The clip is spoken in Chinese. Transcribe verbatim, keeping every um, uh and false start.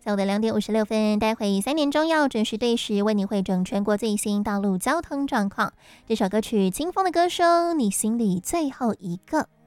下午的两点五十六分，待会三点钟要准时对时为你汇整全国最新道路交通状况。这首歌曲《清风的歌声》，你心里最后一个。